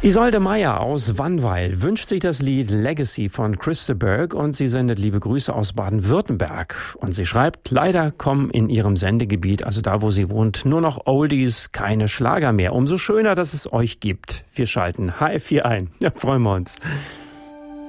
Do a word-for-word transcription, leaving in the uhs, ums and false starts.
Isolde Meyer aus Wannweil wünscht sich das Lied Legacy von Christa Berg und sie sendet liebe Grüße aus Baden-Württemberg. Und sie schreibt, leider kommen in ihrem Sendegebiet, also da wo sie wohnt, nur noch Oldies, keine Schlager mehr. Umso schöner, dass es euch gibt. Wir schalten H F vier ein. Ja, freuen wir uns.